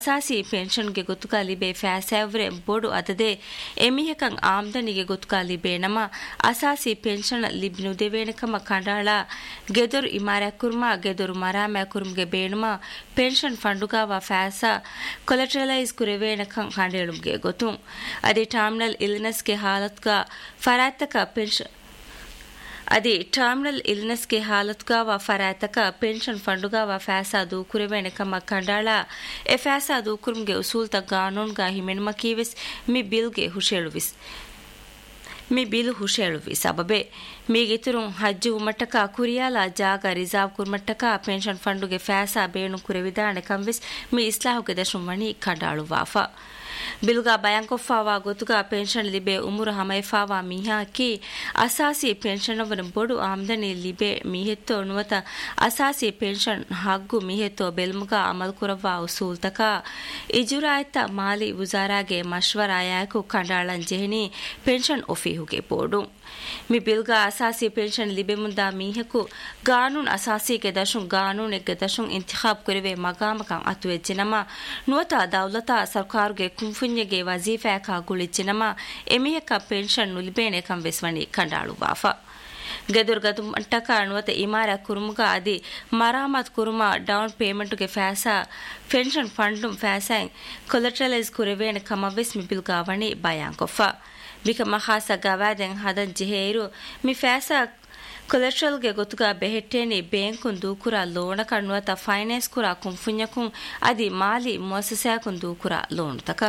ಅಸಾಸಿ ಪೆನ್ಷನ್ಗೆ ಗೊತ್ತುಕ ಲಿಬೆ ಫ್ಯಾಸವ್ರೆ ಬೋಡು ಅದದೆ ಎಮಿಹಕಂ ಆಮ್ದನಿಗೆ ಗೊತ್ತುಕ ಲಿಬೆ ನಮ ಅಸಾಸಿ pension ಲಿಬ್ನು ದೇವೇನಕಮ ಕಂಡಾಳ ಗೆದೊರು ಇಮಾರ್ಯಾಕುರ್ಮ ಗೆದೊರು ಮರಾಮ್ಯಾಕುರ್ಮ್ಗೆ ಬೇಣುಮ pension ಫಂಡುಗಾವ ಫ್ಯಾಸ ಕೊಲೆಟ್ರಲೈಸ್ ಕುರೆವೇನಕಂ ಕಂಡೇಳುಮ್ಗೆ ಗೊತ್ತು ಅದೇ ಟರ್ಮಿನಲ್ ಇಲ್ನೆಸ್ಗೆ ಹಾಲತ್ಗ ಫರಾತಕ ಪೆನ್ಷನ್ ಅದಿ ಟರ್ಮಿನಲ್ ಇಲ್ನೆಸ್ಗೆ ಹಾಲತ್ಗಾವ ಫರಾತಕ ಪೆನ್ಷನ್ ಫಂಡುಗಾವ ಫ್ಯಾಸಾ ದೂಕುರೆವೇನೆ ಕಮ ಕಂಡಾಳ ಎ ಫ್ಯಾಸಾ ದೂಕುರುಮ್ಗೆ ಉಸೂಲ್ತ ಕಾನೂನ್ಗಾ ಹಿಮೆನುಮ ಕೀವೆಸ್ ಮಿ ಬಿಲ್ಗೆ ಹುಷೇಳುವಿಸ್ ಮಿ ಬಿಲ್ ಹುಷೇಳುವಿ ಸಬಬೆ ಮೀಗಿತುರುಂ ಹಜ್ಜು ಮಟ್ಟಕ ಕುರಿಯಾಲ ಜಾಗ ರಿಸರ್ವ್ ಕುರ್ಮಟ್ಟಕ ಪೆನ್ಷನ್ ಫಂಡುಗೆ ಫ್ಯಾಸಾ ಬೇಣು ಕುರೆವಿದಾಣೆ ಕಂವಿಸ್ ಮಿ ಇಸ್ಲಾಹುಗೆ ದಶುಮಣಿ ಕಂಡಾಳು ವಾಫಾ ಬಿಲ್ಗಾ ಬಯಾಂಕೊಫಾವಾ ಗೊತ್ತುಗ ಪೆನ್ಷನ್ ಲಿಬೆ ಉಮುರು ಹಮೈಫಾವಾ ಮೀಹಾಕಿ ಅಸಾಸಿ ಪೆನ್ಷನ್ ಅವನ ಬೊಡು ಆಮ್ದನಿ ಲಿಬೆ ಮೀಹೆತ್ತೋ ನುವತ ಅಸಾಸಿ ಪೆನ್ಷನ್ ಹಗ್ಗು ಮೀಹೆತ್ತೋ ಬೆಲ್ಮುಗ ಅಮಲ್ ಕುರವಾ ಉಸೂಲ್ತಕ ಇಜುರಾಯ್ತ ಮಾಲಿ ವುಜಾರಾಗೆ ಮಶ್ವರಾಯಾಕು ಕಂಡಾಳನ್ ಜೆಹನಿ ಪೆನ್ಷನ್ ಒಫೀಹುಗೆ ಬೋಡು ಮಿ ಬಿಲ್ಗಾ ಅಸಾಸಿ ಪೆನ್ಷನ್ ಲಿಬೆ ಮುಂದಾ ಮೀಹಕು ಕಾನೂನ್ ಅಸಾಸಿಗೆ ದಶುಂ ಕಾನೂನೆಗೆ ದಶುಂ ಇಂತಿಖಾಬ್ ಕುರಿವೆ ಮಗಾಮಕಂ ಅತುವೆಜ್ಜಿನಮ ನುವತ ದೌಲತಾ ಸರ್ಕಾರುಗೆ ಕುಂಫುನ್ಯಗೆ ವಜೀಫಾಕ ಗುಳಿಚ್ಚಿನಮ ಎಮಿಯಕ ಪೆನ್ಷನ್ ನುಲಿಬೇನೆ ಕಂವೆಸ್ವಣಿ ಕಂಡಾಳು ವಾಫಾ ಗೆದುರ್ಗದು ಮಂಟಕ ಅಣುವತ ಇಮಾರ ಕುರುಮುಗ ಅದಿ ಮರಾಮತ್ ಕುರುಮ ಡೌನ್ ಪೇಮೆಂಟ್ಗೆ ಫ್ಯಾಸಾ ಪೆನ್ಷನ್ ಫಂಡುಂ ಫ್ಯಾಸಾಯ್ ಕೊಲೆಟ್ರಲೈಸ್ ಕುರೆವೇನೆ ಕಮವೆಸ್ ಮಿಬಿಲ್ಗಾವಣಿ ಬಯಾಂಕೊಫಾ ಬಿಕ ಮಹಾಸ ಗವಾದೆನ್ ಹದನ್ ಜಿಹೇರು ಮಿ ಫ್ಯಾಸಾ ಕೊಲೆಟ್ರಲ್ಗೆ ಗೊತ್ತುಗ ಬೆಹೆಟ್ಟೇನಿ ಬ್ಯಾಂಕುನ್ ದೂಕುರ ಲೋಣ ಕಣ್ಣುವತ ಫೈನಾನ್ಸ್ ಕುರ ಕುಂಫುನ್ಯಕುಂ ಅದಿ ಮಾಲಿ ಮೊಸಸಾಕುನ್ ದೂಕುರ ಲೋಣತಕ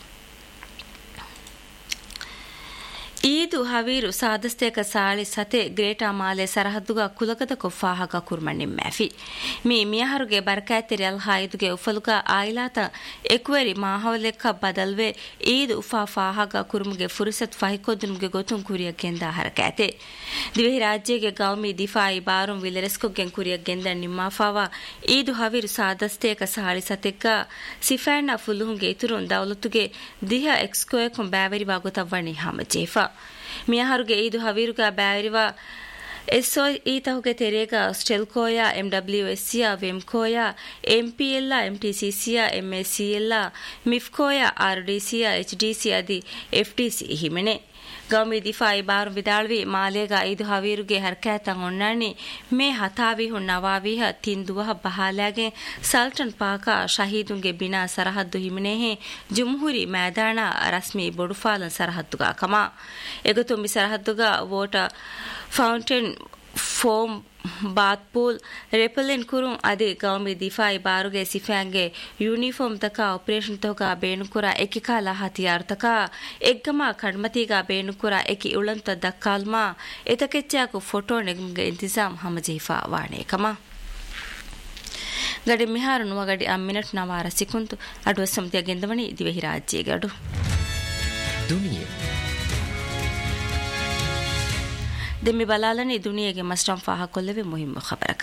ಈದು ಹವೀರು ಸಾದಸ್ತೇಕ ಸಾಳಿ ಸತೆ ಗ್ರೇಟಾ ಮಾಲೆ ಸರಹದ್ದುಗ ಕುಲಕದ ಕೊಫಾಹಗ ಕುರ್ಮಣ್ಣಿಂ ಮ್ಯಾಫಿ ಮೀ ಮಿಯಹರುಗೆ ಬರ್ಕಾತಿರಿ ಅಲ್ ಹಾಯಿದುಗೆ ಉಫಲುಗ ಆಯಿಲಾತ ಎಕ್ವೆರಿ ಮಾಹವಲೆಕ್ಕ ಬದಲ್ವೆ ಈದು ಉಫಾ ಫಾಹಗ ಕುರ್ಮುಗೆ ಫುರಿಸತ್ ಫಹಿಕೊದ್ದುನ್ಗೆ ಗೊತ್ತುಂ ಕುರಿಯ ಗೆಂದ ಹರಕಾತೆ ದಿವೆಹಿ ರಾಜ್ಯಗೆ ಗೌಮಿ ದಿಫಾಯಿ ಬಾರುಂ ವಿಲೆರೆಸ್ಕೊಗೆನ್ ಕುರಿಯ ಗೆಂದ ನಿಮ್ಮಾಫಾವ ಈದು ಹವೀರು ಸಾದಸ್ತೇಕ ಸಾಳಿ ಸತೆಕ್ಕ ಸಿಫಾಣ್ಣ ಫುಲ್ಲುಹುಂಗೆ ಇತುರುನ್ ದೌಲತುಗೆ ದಿಹ ಎಕ್ಸ್ಕೋಯಕುಂ ಬ್ಯಾವೆರಿವಾ ಗೊತ್ತವ್ವಣಿ ಹಮ ಜೇಫಾ ಮಿಯಹರುಗೆ ಈದು ಹವೀರುಗ ಬ್ಯಾರಿವಾ ಎಸ್ಒ ಈತಹುಗೆ ತೆರೆಗ ಸ್ಟೆಲ್ಕೋಯ ಎಂಡಬ್ಲ್ಯೂಎಸ್ಸಿಯ ವೆಮ್ಕೋಯ ಎಂಪಿಎಲ್ಲ ಎಂಟಿಸಿಸಿಯ ಎಂಎಸ್ಸಿಎಲ್ಲ ಮಿಫ್ಕೋಯ ಆರ್ಡಿಸಿಯ ಎಚ್ಡಿಸಿ ಅದಿ ಎಫ್ಟಿಸಿ ಹಿಮೆನೆ ಗೌಮಿ ದಿಫಾಯಿ ಬಾರು ವಿದಾಳ್ವಿ ಮಾಲೇಗ ಐದು ಹವೀರುಗೆ ಹರ್ಕಾತಂ ಒಣ್ಣಾಣಿ ಮೇ ಹತಾವಿ ಹುನ್ ನವಾವಿಹ ತಿಂದುವಹ ಬಹಾಲಾಗೆ ಸಲ್ಟನ್ ಪಾಕ ಶಹೀದುಂಗೆ ಬಿನಾ ಸರಹದ್ದು ಹಿಮನೆಹೆ ಜುಮ್ಹುರಿ ಮೈದಾನ ರಸ್ಮಿ ಬೊಡುಫಾಲನ್ ಸರಹದ್ದುಗ ಕಮ ಎಗುತುಂಬಿ ಸರಹದ್ದುಗ ವೋಟ ಫೌಂಟೇನ್ ಫೋಮ್ ಬಾತ್ ಪೂಲ್ ರೆಪಲೆನ್ ಕುರುಂ ಅದಿ ಗೌಮಿ ದಿಫಾಯಿ ಬಾರುಗೆ ಸಿಫಾಂಗೆ ಯೂನಿಫಾರ್ಮ್ ತಕ ಆಪರೇಷನ್ ತೋಗ ಬೇಣುಕುರ ಎಕಿಕಾಲ ಹತಿಯಾರ್ ತಕ ಎಗ್ಗಮ ಕಣ್ಮತಿಗ ಬೇಣುಕುರ ಎಕಿ ಉಳಂತ ದಕ್ಕಾಲ್ಮ ಎತಕೆಚ್ಚಾಕು ಫೋಟೋ ನೆಗ್ಮ್ಗೆ ಇಂತಿಜಾಮ್ ಹಮಜೀಫಾ ವಾಣೆ ಕಮ ಗಡಿ ಮಿಹಾರು ನುವ ಗಡಿ ಮಿನಟ್ ನವಾರ ಸಿಕುಂತು ಅಡುವ ಸಮಿತಿಯ ಗೆಂದವಣಿ ದಿವೆಹಿ ರಾಜ್ಯಗೆ ಅಡು ದುನಿಯೆ ದೆಮ್ಮಿ ಬಲಾಲನಿ ದುನಿಯೆಗೆ ಮಸ್ಟಂ ಫಾಹ ಕೊಲ್ಲೆವೆ ಮುಹಿಮ್ಮ ಖಬರಕ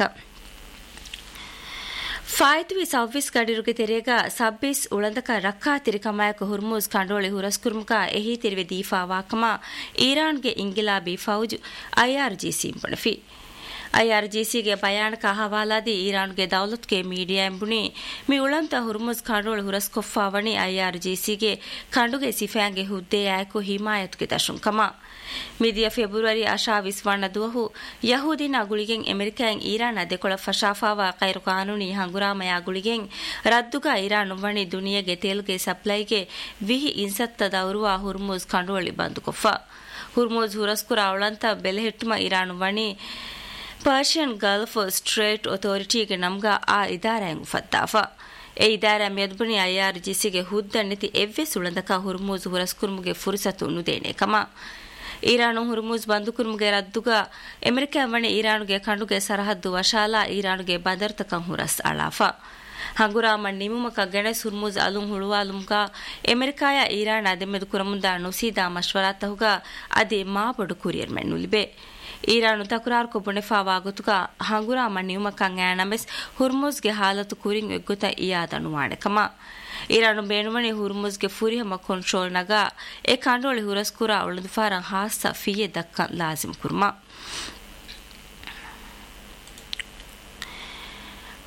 ಫಾಯ್ತುವಿ ಸವ್ವಿಸ್ ಗಡಿರುಗೆ ತೆರೆಗ ಸಬ್ಬಿಸ್ ಉಳಂದಕ ರಕ್ಕಾ ತಿರಿಕಮಾಯಕ ಹುರ್ಮುಜ್ ಕಂಡೋಳಿ ಹುರಸ್ಕುರ್ಮುಕ ಎಹಿ ತಿರಿವೆ ದೀಫಾ ವಾಕಮ ಇರಾನ್ಗೆ ಇಂಗಿಲಾಬಿ ಫೌಜ್ ಐಆರ್ಜಿಸಿ ಬಣಫಿ ಐಆರ್ಜಿಸಿಗೆ ಬಯಾನಕ ಹವಾಲಾದಿ ಇರಾನ್ಗೆ ದೌಲತ್ಗೆ ಮೀಡಿಯಾ ಎಂಬುಣಿ ಮಿ ಉಳಂತ ಹುರ್ಮುಜ್ ಕಂಡೋಳಿ ಹುರಸ್ಕೊಫಾವಣಿ ಐಆರ್ಜಿಸಿಗೆ ಕಂಡುಗೆ ಸಿಫಾಂಗೆ ಹುದ್ದೆ ಯಾಯಕು ಹಿಮಾಯತ್ಗೆ ದಶುಂಕಮ ಮಿದಿಯ ಫೆಬ್ರವರಿ ಆಶಾ ವಿಸ್ವಾಣ ದುವಹು ಯಹೂದಿನ ಗುಳಿಗೆಂ ಅಮೆರಿಕಾಯಂ Iran ಅದೆಕೊಳ ಫಶಾಫಾವ ಕೈರು ಕಾನೂನಿ ಹಂಗುರಾಮಯ ಗುಳಿಗೆಂ ರದ್ದುಗ Iran ವಣಿ ದುನಿಯಗೆ ತೇಲ್ಗೆ ಸಪ್ಲೈಗೆ ವಿಹಿ ಇನ್ಸತ್ತ ದೌರುವ ಹುರ್ಮುಜ್ ಕಂಡೋಳಿ ಬಂದುಕೊಫ ಹುರ್ಮುಜ್ ಹುರಸ್ಕುರ ಅವಳಂತ ಬೆಲೆಹೆಟ್ಟುಮ Iran ವಣಿ Persian Gulf straight ಅಥಾರಿಟಿಗೆ ನಮ್ಗ ಆ ಇದಾರೆಂ ಫತ್ತಾಫಾ ಎ ಇದಾರ ಮೆದ್ಬುನಿ ಐಆರ್ಜಿಸಿಗೆ ಹುದ್ದನ್ನಿತಿ ಎವ್ವೆ ಸುಳಂದಕ ಹುರ್ಮುಜ್ ಹುರಸ್ಕುರ್ಮುಗೆ ಫುರ್ಸತು ನುದೇನೆ ಕಮ ಇರಾನು ಹುರ್ಮುಜ್ ಬಂದುಕುರ್ಮುಗೆ ರದ್ದುಗ ಅಮೆರಿಕ ವಣಿ ಇರಾನುಗೆ ಕಂಡುಗೆ ಸರಹದ್ದು ವಶಾಲ ಇರಾನುಗೆ ಬದರ್ತಕಂ ಹುರಸ್ ಅಳಾಫಾ ಹಂಗುರಾಮನ್ ನಿಮುಮಕ ಗಣೇಶ್ ಹುರ್ಮುಜ್ ಅಲುಂ ಹುಳುವಾಲುಂಗ ಅಮೆರಿಕಾಯ ಇರಾನ್ ಅದೆಮೆದು ಕುರಮುಂದ ನುಸೀದಾ ಮಶ್ವರಾತಹುಗ ಅದೇ ಮಾಬಡು ಕುರಿಯರ್ ಮೆನ್ನುಲಿಬೆ ಇರಾನು ತಕರಾರ್ ಕೊಬುಣೆಫಾವಾ ಗೊತುಗ ಹಂಗುರಾಮನ್ ನಿಮುಮಕಂ ಆನಮೆಸ್ ಹುರ್ಮುಜ್ಗೆ ಹಾಲತು ಕುರಿಂ ಎಗ್ಗುತ ಇಯಾದನು ವಾಣೆಕಮ ಇರಾನು ಬೇಣುಮಣಿ ಹುರ್ಮುಜ್ಗೆ ಫುರಿಹಮ ಕಂಟ್ರೋಲ್ ನಗ ಎ ಕಂಡೋಳಿ ಹುರಸ್ಕುರ ಉಳದುಫಾರಂ ಹಾಸ್ತ ಫಿಯೆ ದಕ್ಕ ಲಾಜಿಮ್ ಕುರ್ಮ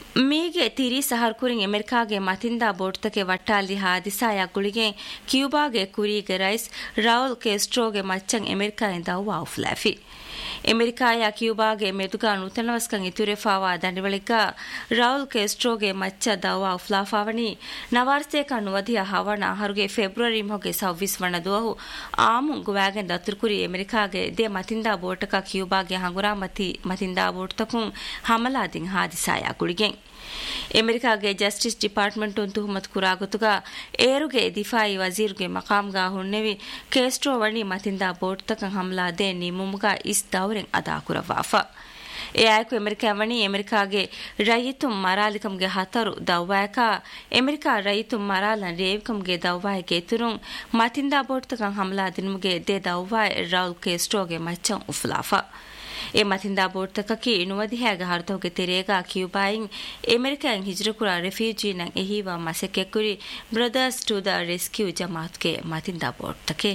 ಮೀಗೆ ತಿರಿ ಸಹರ್ಕುರಿಂ ಅಮೆರಿಕಾಗೆ ಮತಿಂದ ಬೋಟ್ತಕೆ ವಟ್ಟಾಲಿ ಹಾದಿಸಾಯ ಗುಳಿಗೆ ಕ್ಯೂಬಾಗೆ ಕುರಿಗೆ ರೈಸ್ ರೌಲ್ ಕೆಸ್ಟ್ರೋಗೆ ಮಚ್ಚಂ ಅಮೆರಿಕಾಯಿಂದ ವಾಫ್ಲಾಫಿ ಅಮೆರಿಕಾಯ ಕ್ಯೂಬಾಗೆ ಮೆದುಗಾ ನೂತನವಸ್ಕಂ ಇತುರೆಫಾವಾ ದಂಡಿವಳಿಗ ರೌಲ್ ಕೆಸ್ಟ್ರೋಗೆ ಮಚ್ಚ ದವಾ ಉಫ್ಲಾಫಾವಣಿ ನವಾರ್ಸೇಕ ನುವದಿಯ ಹವಣ ಹರುಗೆ ಫೆಬ್ರವರಿ ಮೊಗೆ 26 ವಣದುವಹು ಆಮು ಗುವಾಗೆನ್ ದತುರ್ಕುರಿ ಅಮೆರಿಕಾಗೆ ದೆ ಮತಿಂದ ಬೋಟಕ ಕ್ಯೂಬಾಗೆ ಹಂಗುರಾ ಮತಿಂದ ಬೋಟ್ತಕುಂ ಹಮಲಾದಿಂ ಹಾದಿಸಾಯ ಗುಳಿಗೆ ಅಮೆರಿಕಾಗೆ ಜಸ್ಟಿಸ್ ಡಿಪಾರ್ಟ್ಮೆಂಟ್ ತುಹುಮತ್ ಕುರಾಗುತುಗ ಏರುಗೆ ದಿಫಾಯಿ ವಜೀರ್ಗೆ ಮಕಾಮ್ಗಾ ಹುಣ್ಣೆವಿ ಕೇಸ್ಟ್ರೋ ವಣಿ ಮತಿಂದ ಬೋಟ್ತಕಂ ಹಮಲಾ ದೆ ನಿಮುಮುಗಾ ಇಸ್ ದೌರೆಂ ಅದಾ ಕುರವಾಫಾ ಎಆಯ್ಕು ಅಮೆರಿಕಾವಣಿ ಅಮೆರಿಕಾಗೆ ರೈತುಂ ಮರಾಲಿಕಂಗೆ ಹತರು ದವ್ವಾಯಕ America ರೈತುಂ ಮರಾಲನ್ ರೇವ್ಕಂಗೆ ದವ್ವಾಯಗೆ ತುರುಂ ಮತಿಂದ ಬೋಟ್ತಕಂ ಹಮಲಾ ದಿನುಮುಗೆ they ದವ್ವಾಯ Raul ಕೇಸ್ಟ್ರೋಗೆ ಮಚ್ಚಂ ಉಫ್ಲಾಫಾ A ಮತಿಂದ ಬೋಟ್ತಕಕಿ ನುವದಿಹ್ಯಾಗ ಹರ್ತೋಗೆ ತೆರೇಗ ಕ್ಯೂಬಾಯಿಂ ಅಮೆರಿಕಾಯಿಂ ಹಿಜ್ರಕುರ ರೆಫ್ಯೂಜಿನಂ ಎಹಿವಾ ಮಸೆಕೆಕ್ಕುರಿ brothers to the rescue ಜಮಾತ್ಗೆ ಮತಿಂದ ಬೋಟ್ತಕೆ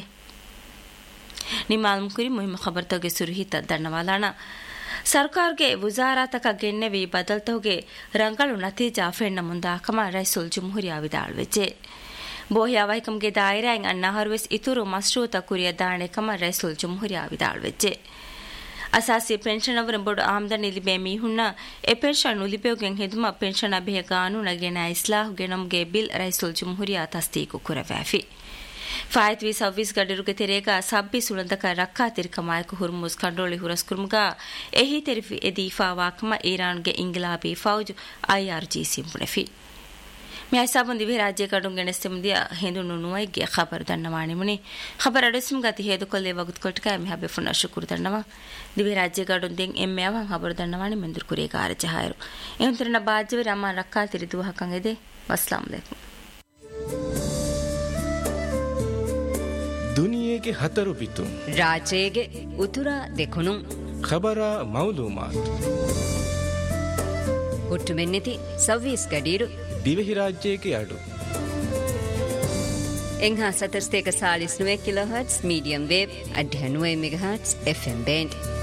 ನಿಮಾಲುಂ ಕುರಿ ಮುಹಿಮ ಖಬರ್ತೋಗೆ ಸುರುಹಿತ ದಣ್ಣವಾಲಾಣ ಸರ್ಕಾರ್ಗೆ ವಜಾರಾತಕ ಗೆನ್ನೆವಿ ಬದಲ್ತೋಗೆ ರಂಗಳು ನತೀಜಾ ಫೆಣ್ಣ ಮುಂದಾಕಮ ರೈಸುಲ್ ಜುಮ್ಹುರಿಯಾ ವಿದಾಳ್ವೆಜ್ಜೆ ಬೋಹ್ಯಾವೈಕಂಗೆ ದಾಯಿರಾಯಿಂ ಅಣ್ಣಾಹರ್ವೆಸ್ ಇತುರು ಮಸ್ರೂತ ಕುರಿಯ ದಾಣೆಕಮ ರೈಸುಲ್ ಜುಮ್ಹುರಿಯಾ ವಿದಾಳ್ವೆಜ್ಜೆ ಅಸಾಸಿ ಪೆನ್ಷನ್ ಅವರ ಬೋರ್ಡ್ ಆಮದನಿ ಲಿಬೆ ಮೀಹುನ್ನ ಎ ಪೆನ್ಷನ್ ಉಲಿಬೆಗೆಂ ಹೆದುಮ ಪೆನ್ಷನ್ ಅಭೆ ಕಾನೂನಗೆನ ಇಸ್ಲಾಹುಗೆ ನಮ್ಗೆ ಬಿಲ್ ರೈಸುಲ್ ಜುಮ್ಹುರಿಯಾ ತಸ್ದೀಕು ಕುರವಾಫಿ ಫಾಯತ್ವಿ ಸವ್ವಿಸ್ ಗಡಿರುಗೆ ತೆರೇಗ ಸಬ್ಬಿ ಸುಳಂದಕ ರಕ್ಕಾ ತಿರ್ಕಮಾಯಕ ಹುರ್ಮುಸ್ ಕಂಡೋಳಿ ಹುರಸ್ಕುರ್ಮುಗ ಎಹಿ ತೆರಿಫಿ ಎದೀಫಾ ವಾಕಮ ಇರಾನ್ಗೆ ಇಂಗ್ಲಾಬಿ ಫೌಜ್ ಐಆರ್ಜಿಸಿ ಮುಣೆಫಿ ಮ್ಯಾಸಾಬನ್ ದಿವೆ ರಾಜ್ಯ ಕಡುಂಗೆಣೆಸ್ತೆ ಮುಂದಿಯ ಹೆಂದು ನುವೈಗೆ ಖಬರ್ ದಣ್ಣವಾಣಿಮುನಿ ಖಬರ್ ಅಡಸ್ಮ್ ಗತಿ ಹೇದು ಕೊಲ್ಲೆ ವಗುತ್ ಕೊಟ್ಕ ಮೆಹಬೆ ಫುನ ಶುಕ್ರ ದಣ್ಣವ ದಿವೆ ರಾಜ್ಯ ಕಡುಂದೆಂ ಎಮ್ಮೆವ ಖಬರ್ ದಣ್ಣವಾಣಿ ಮೆಂದುರ್ ಕುರೆ ಗಾರ ಜಹಾಯರು ಎಂತರನ ಬಾಜ್ವೆ ರಮ ರಕ್ಕಾ ತಿರಿದು ಹಕಂಗೆದೆ ಅಸ್ಲಾಂ ಅಲೈಕುಂ ದುನಿಯೆಗೆ ಹತರು ಬಿತು ರಾಜ್ಯಗೆ ಉತುರ ದೆಕುನು ಖಬರ ಮೌಲೂಮಾತ್ ಹುಟ್ಟು ಮೆನ್ನಿತಿ ಸವ್ವೀಸ್ ಗಡೀರು ದಿವೆಹಿ ರಾಜ್ಯಕ್ಕೆ ಅಡು ಎಂಹಾ 70 kilohertz medium wave 99 megahertz FM band